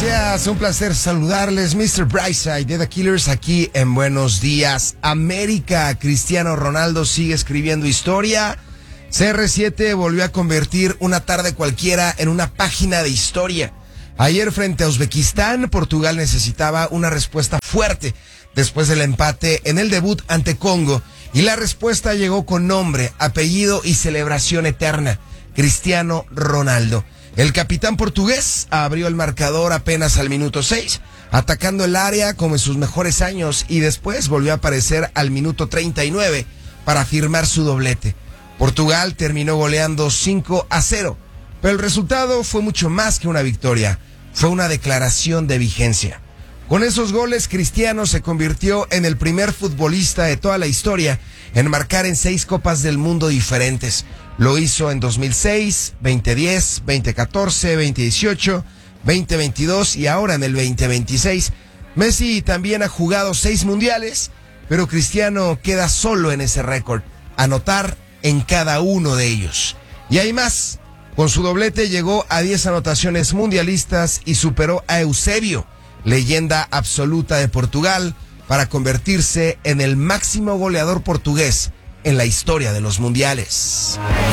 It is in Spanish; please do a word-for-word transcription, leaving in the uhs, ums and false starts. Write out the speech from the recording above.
Gracias, un placer saludarles, mister Brightside de The Killers aquí en Buenos Días América. Cristiano Ronaldo sigue escribiendo historia. C R siete volvió a convertir una tarde cualquiera en una página de historia. Ayer frente a Uzbekistán, Portugal necesitaba una respuesta fuerte después del empate en el debut ante Congo, y la respuesta llegó con nombre, apellido y celebración eterna: Cristiano Ronaldo. El capitán portugués abrió el marcador apenas al minuto seis, atacando el área como en sus mejores años, y después volvió a aparecer al minuto treinta y nueve para firmar su doblete. Portugal terminó goleando cinco a cero, pero el resultado fue mucho más que una victoria, fue una declaración de vigencia. Con esos goles, Cristiano se convirtió en el primer futbolista de toda la historia en marcar en seis Copas del Mundo diferentes. Lo hizo en dos mil seis, veinte diez, veinte catorce, veinte dieciocho, veinte veintidós y ahora en el veinte veintiséis. Messi también ha jugado seis mundiales, pero Cristiano queda solo en ese récord: anotar en cada uno de ellos. Y hay más. Con su doblete llegó a diez anotaciones mundialistas y superó a Eusebio, leyenda absoluta de Portugal, para convertirse en el máximo goleador portugués en la historia de los mundiales.